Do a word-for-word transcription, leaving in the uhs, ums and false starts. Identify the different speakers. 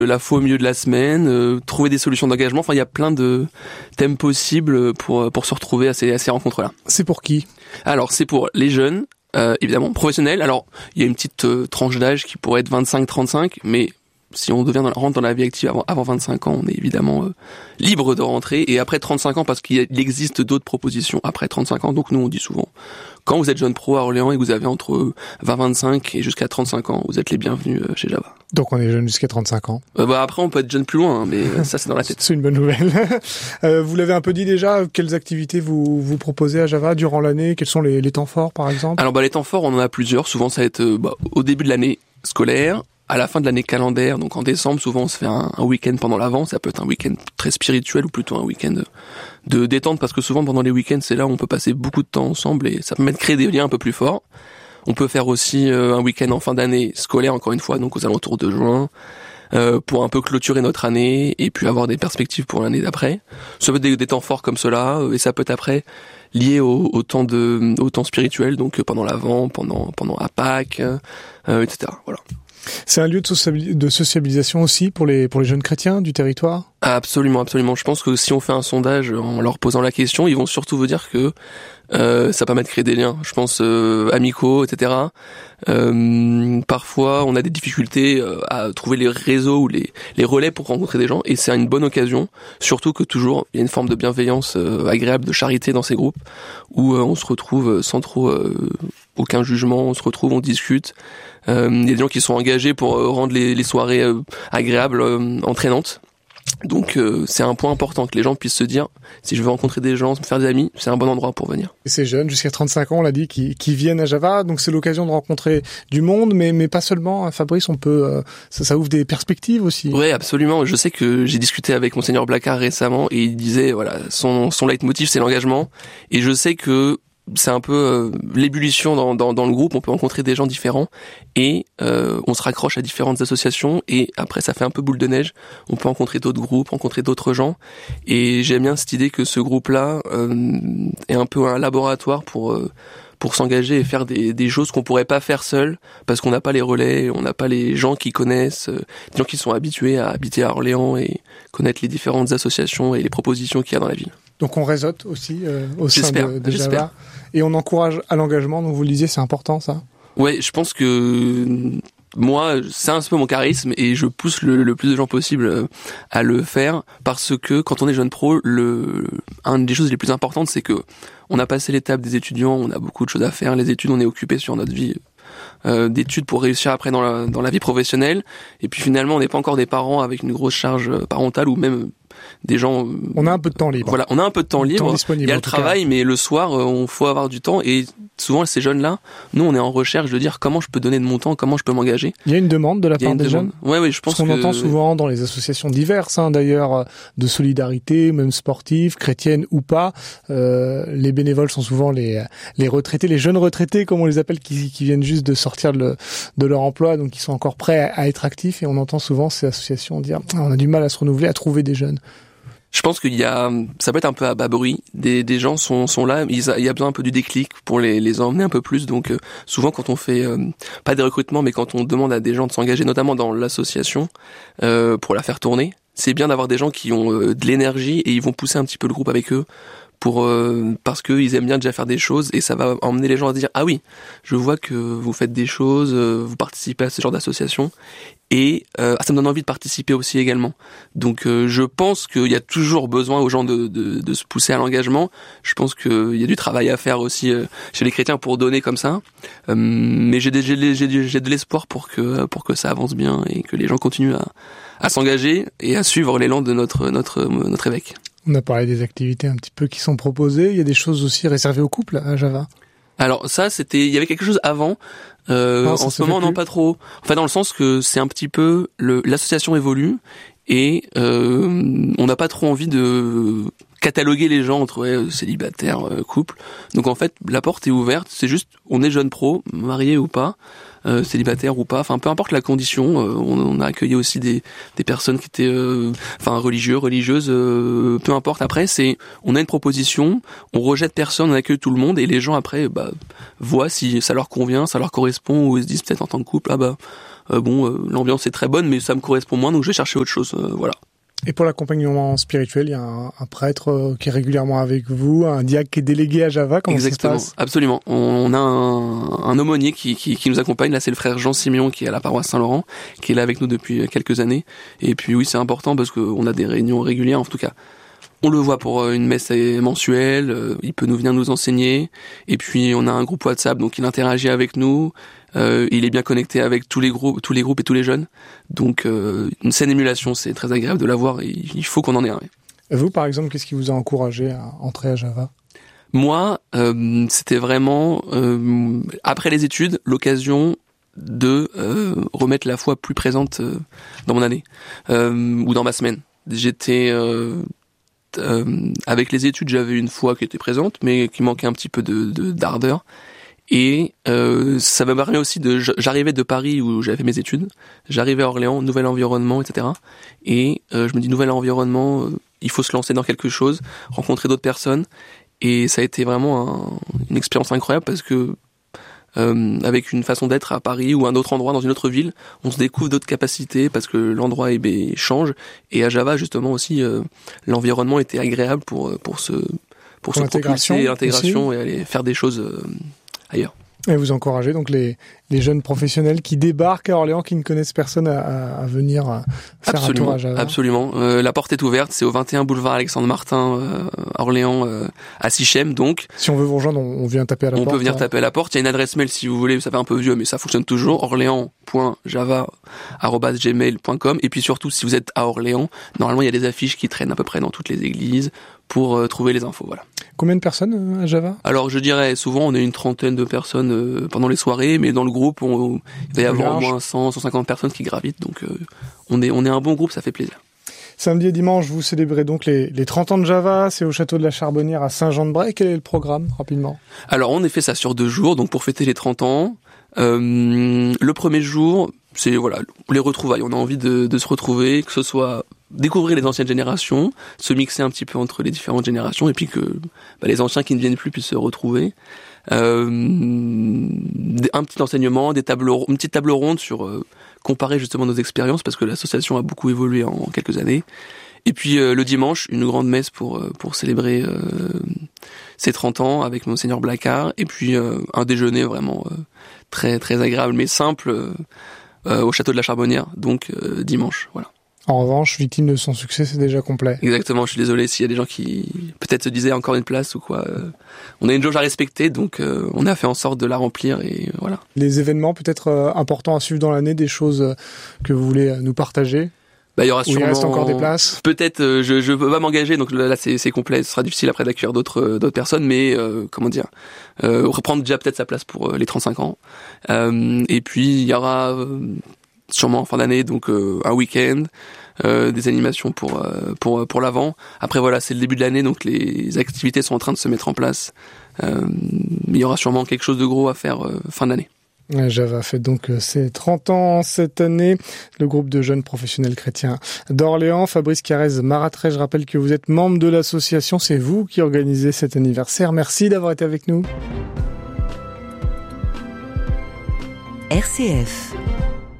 Speaker 1: La fois au milieu de la semaine, euh, trouver des solutions d'engagement. Enfin, il y a plein de thèmes possibles pour pour se retrouver à ces, à ces rencontres-là.
Speaker 2: C'est pour qui ?
Speaker 1: Alors, c'est pour les jeunes, euh, évidemment, professionnels. Alors, il y a une petite euh, tranche d'âge qui pourrait être vingt-cinq trente-cinq, mais si on devient dans, rentre dans la vie active avant, avant vingt-cinq ans, on est évidemment euh, libre de rentrer. Et après trente-cinq ans, parce qu'il existe d'autres propositions après trente-cinq ans. Donc nous, on dit souvent, quand vous êtes jeune pro à Orléans et que vous avez entre vingt vingt-cinq et jusqu'à trente-cinq ans, vous êtes les bienvenus euh, chez Java.
Speaker 2: Donc on est jeune jusqu'à trente-cinq ans.
Speaker 1: Euh, bah après, on peut être jeune plus loin, hein, mais ça, c'est dans la tête.
Speaker 2: C'est une bonne nouvelle. euh, vous l'avez un peu dit déjà, quelles activités vous vous proposez à Java durant l'année ? Quels sont les, les temps forts, par exemple ?
Speaker 1: Alors bah les temps forts, on en a plusieurs. Souvent, ça va être euh, bah, au début de l'année scolaire, à la fin de l'année calendaire, donc en décembre, souvent on se fait un, un week-end pendant l'Avent. Ça peut être un week-end très spirituel ou plutôt un week-end de détente, parce que souvent pendant les week-ends, c'est là où on peut passer beaucoup de temps ensemble et ça permet de créer des liens un peu plus forts. On peut faire aussi euh, un week-end en fin d'année scolaire, encore une fois, donc aux alentours de juin, euh, pour un peu clôturer notre année et puis avoir des perspectives pour l'année d'après. Ça peut être des, des temps forts comme cela, et ça peut être après lié au, au temps de, au temps spirituel, donc pendant l'Avent, pendant pendant à Pâques, euh, et cetera. Voilà.
Speaker 2: C'est un lieu de sociabilisation aussi pour les pour les jeunes chrétiens du territoire ?
Speaker 1: Absolument, absolument. Je pense que si on fait un sondage en leur posant la question, ils vont surtout vous dire que euh, ça permet de créer des liens. Je pense euh, amicaux, et cetera. Euh, parfois, on a des difficultés à trouver les réseaux ou les les relais pour rencontrer des gens, et c'est une bonne occasion. Surtout que toujours il y a une forme de bienveillance euh, agréable, de charité dans ces groupes où euh, on se retrouve sans trop euh, aucun jugement. On se retrouve, on discute. Euh, il y a des gens qui sont engagés pour euh, rendre les, les soirées euh, agréables, euh, entraînantes. Donc euh, c'est un point important que les gens puissent se dire, si je veux rencontrer des gens, me faire des amis, c'est un bon endroit pour venir.
Speaker 2: Et ces jeunes, jusqu'à trente-cinq ans, on l'a dit, qui, qui viennent à Java, donc c'est l'occasion de rencontrer du monde, mais, mais pas seulement. Fabrice, on peut, euh, ça, ça ouvre des perspectives aussi.
Speaker 1: Oui, absolument. Je sais que j'ai discuté avec Monseigneur Blacard récemment et il disait, voilà, son, son leitmotiv, c'est l'engagement. Et je sais que c'est un peu euh, l'ébullition dans, dans, dans le groupe. On peut rencontrer des gens différents et euh, on se raccroche à différentes associations et après ça fait un peu boule de neige. On peut rencontrer d'autres groupes, rencontrer d'autres gens et j'aime bien cette idée que ce groupe-là euh, est un peu un laboratoire pour euh, pour s'engager et faire des, des choses qu'on pourrait pas faire seul parce qu'on n'a pas les relais, on n'a pas les gens qui connaissent, euh, des gens qui sont habitués à habiter à Orléans et connaître les différentes associations et les propositions qu'il y a dans la ville.
Speaker 2: Donc on réseaute aussi euh, au sein
Speaker 1: j'espère,
Speaker 2: de, de
Speaker 1: j'espère.
Speaker 2: Java et on encourage à l'engagement. Donc vous le disiez, c'est important ça.
Speaker 1: Ouais, je pense que moi, c'est un peu mon charisme et je pousse le, le plus de gens possible à le faire parce que quand on est jeune pro, le, une des choses les plus importantes, c'est que on a passé l'étape des étudiants, on a beaucoup de choses à faire. Les études, on est occupé sur notre vie euh, d'études pour réussir après dans la, dans la vie professionnelle. Et puis finalement, on n'est pas encore des parents avec une grosse charge parentale ou même des gens.
Speaker 2: On a un peu de temps libre.
Speaker 1: Voilà, on a un peu de temps libre.
Speaker 2: Temps disponible,
Speaker 1: il y a le travail, mais le soir, on faut avoir du temps. Et souvent, ces jeunes-là, nous, on est en recherche de dire comment je peux donner de mon temps, comment je peux m'engager.
Speaker 2: Il y a une demande de la part des
Speaker 1: demande.
Speaker 2: jeunes.
Speaker 1: Ouais, ouais, je pense
Speaker 2: Parce qu'on
Speaker 1: que...
Speaker 2: entend souvent dans les associations diverses, hein, d'ailleurs, de solidarité, même sportive, chrétienne ou pas. Euh, les bénévoles sont souvent les les retraités, les jeunes retraités, comme on les appelle, qui, qui viennent juste de sortir de, le, de leur emploi, donc qui sont encore prêts à, à être actifs. Et on entend souvent ces associations dire ah, on a du mal à se renouveler, à trouver des jeunes.
Speaker 1: Je pense qu'il y a, ça peut être un peu à bas bruit. Des, des gens sont, sont là, il y a besoin un peu du déclic pour les, les emmener un peu plus. Donc, euh, souvent quand on fait, euh, pas des recrutements, mais quand on demande à des gens de s'engager, notamment dans l'association, euh, pour la faire tourner, c'est bien d'avoir des gens qui ont euh, de l'énergie et ils vont pousser un petit peu le groupe avec eux. Pour euh, parce que ils aiment bien déjà faire des choses et ça va emmener les gens à dire ah oui, je vois que vous faites des choses, euh, vous participez à ce genre d'association et euh, ça me donne envie de participer aussi également. Donc euh, je pense qu'il y a toujours besoin aux gens de, de, de se pousser à l'engagement. Je pense qu'il y a du travail à faire aussi euh, chez les chrétiens pour donner comme ça. Euh, mais j'ai, des, j'ai, j'ai, j'ai de l'espoir pour que pour que ça avance bien et que les gens continuent à, à s'engager et à suivre l'élan de notre notre notre évêque.
Speaker 2: On a parlé des activités un petit peu qui sont proposées. Il y a des choses aussi réservées aux couples à Java.
Speaker 1: Alors ça, c'était, il y avait quelque chose avant. Euh, non, en ce moment, non, pas trop. Enfin, dans le sens que c'est un petit peu le, l'association évolue et euh, on n'a pas trop envie de cataloguer les gens entre ouais, célibataires, euh, couples. Donc en fait, la porte est ouverte. C'est juste, on est jeune pro, marié ou pas. Euh, célibataire ou pas, enfin peu importe la condition, euh, on, on a accueilli aussi des des personnes qui étaient euh, enfin religieux, religieuses, euh, peu importe. Après c'est on a une proposition, on rejette personne, on accueille tout le monde et les gens après bah voient si ça leur convient, ça leur correspond ou ils se disent peut-être en tant que couple ah bah euh, bon, euh, l'ambiance est très bonne, mais ça me correspond moins, donc je vais chercher autre chose. Euh, voilà.
Speaker 2: Et pour l'accompagnement spirituel, il y a un, un prêtre euh, qui est régulièrement avec vous, un diacre qui est délégué à Java. Comment
Speaker 1: Exactement,
Speaker 2: ça se passe ?
Speaker 1: Absolument. On, on a un, un aumônier qui, qui, qui nous accompagne. Là, c'est le frère Jean Siméon qui est à la paroisse Saint-Laurent, qui est là avec nous depuis quelques années. Et puis oui, c'est important parce qu'on a des réunions régulières, en tout cas. On le voit pour une messe mensuelle, il peut nous venir nous enseigner, et puis on a un groupe WhatsApp, donc il interagit avec nous, euh, il est bien connecté avec tous les groupes, tous les groupes et tous les jeunes, donc euh, une saine émulation, c'est très agréable de l'avoir, et il faut qu'on en ait un.
Speaker 2: Et vous, par exemple, qu'est-ce qui vous a encouragé à entrer à Java ?
Speaker 1: Moi, euh, c'était vraiment, euh, après les études, l'occasion de euh, remettre la foi plus présente euh, dans mon année, euh, ou dans ma semaine. J'étais... Euh, Euh, avec les études, j'avais une foi qui était présente, mais qui manquait un petit peu de, de d'ardeur. Et euh, ça m'a permis aussi de... J'arrivais de Paris où j'avais fait mes études, j'arrivais à Orléans, nouvel environnement, et cetera. Et euh, je me dis, nouvel environnement, euh, il faut se lancer dans quelque chose, rencontrer d'autres personnes. Et ça a été vraiment un, une expérience incroyable parce que Euh, avec une façon d'être à Paris ou un autre endroit dans une autre ville, on se découvre d'autres capacités parce que l'endroit eh bien, change. Et à Java justement aussi, euh, l'environnement était agréable pour pour se pour, pour se propulser l'intégration et aller faire des choses euh, ailleurs.
Speaker 2: Et vous encouragez donc les, les jeunes professionnels qui débarquent à Orléans, qui ne connaissent personne à, à, à venir faire
Speaker 1: absolument,
Speaker 2: un tour à Java.
Speaker 1: Absolument. Euh, la porte est ouverte, c'est au vingt et un boulevard Alexandre Martin euh, à Orléans, euh, à Sichem donc.
Speaker 2: Si on veut vous rejoindre, on, on vient taper à la
Speaker 1: on
Speaker 2: porte.
Speaker 1: On peut venir
Speaker 2: hein.
Speaker 1: taper à la porte. Il y a une adresse mail si vous voulez, ça fait un peu vieux mais ça fonctionne toujours, orléans point java arobase gmail point com. Et puis surtout, si vous êtes à Orléans, normalement il y a des affiches qui traînent à peu près dans toutes les églises pour euh, trouver les infos. Voilà.
Speaker 2: Combien de personnes à Java ?
Speaker 1: Alors je dirais souvent on est une trentaine de personnes euh, pendant les soirées, mais dans le groupe on, il va y avoir au moins cent, cent cinquante personnes qui gravitent, donc euh, on est on est un bon groupe, ça fait plaisir.
Speaker 2: Samedi et dimanche, vous célébrez donc les, les trente ans de Java, c'est au château de la Charbonnière à Saint-Jean-de-Bray. Quel est le programme, rapidement ?
Speaker 1: Alors on a fait ça sur deux jours, donc pour fêter les trente ans, euh, le premier jour, c'est voilà les retrouvailles, on a envie de, de se retrouver, que ce soit découvrir les anciennes générations, se mixer un petit peu entre les différentes générations, et puis que bah, les anciens qui ne viennent plus puissent se retrouver. Euh, un petit enseignement, des tables, une petite table ronde sur euh, comparer justement nos expériences, parce que l'association a beaucoup évolué en, en quelques années. Et puis euh, le dimanche, une grande messe pour euh, pour célébrer euh, ses trente ans avec Monseigneur Blacard, et puis euh, un déjeuner vraiment euh, très très agréable mais simple euh, euh, au château de la Charbonnière, donc euh, dimanche, voilà.
Speaker 2: En revanche, victime de son succès, c'est déjà complet.
Speaker 1: Exactement, je suis désolé s'il y a des gens qui peut-être se disaient encore une place ou quoi. Euh, on a une jauge à respecter, donc euh, on a fait en sorte de la remplir et euh, voilà.
Speaker 2: Les événements peut-être euh, importants à suivre dans l'année, des choses euh, que vous voulez nous partager ?
Speaker 1: Bah, il y aura
Speaker 2: Où
Speaker 1: sûrement...
Speaker 2: il reste encore des places.
Speaker 1: Peut-être, euh, je je peux pas m'engager, donc là c'est c'est complet. Ce sera difficile après d'accueillir d'autres euh, d'autres personnes, mais euh, comment dire, euh, reprendre déjà peut-être sa place pour euh, les trente-cinq ans. Euh, et puis il y aura euh, sûrement en fin d'année donc euh, un week-end, euh, des animations pour euh, pour pour l'avant. Après voilà, c'est le début de l'année, donc les activités sont en train de se mettre en place. Euh, il y aura sûrement quelque chose de gros à faire euh, fin d'année.
Speaker 2: Java fait donc ses trente ans cette année. Le groupe de jeunes professionnels chrétiens d'Orléans, Fabrice Carrez Maratret, je rappelle que vous êtes membre de l'association, c'est vous qui organisez cet anniversaire. Merci d'avoir été avec nous.
Speaker 3: R C F